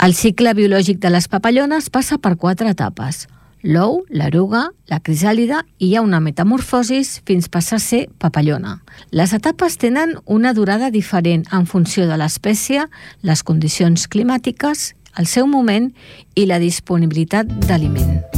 El cicle biològic de les papallones passa per 4 etapes: l'ou, l'eruga, la crisàlide i hi ha una metamorfosis fins passar a ser papallona. Les etapes tenen una durada diferent en funció de l'espècie, les condicions climàtiques, el seu moment i la disponibilitat d'aliment.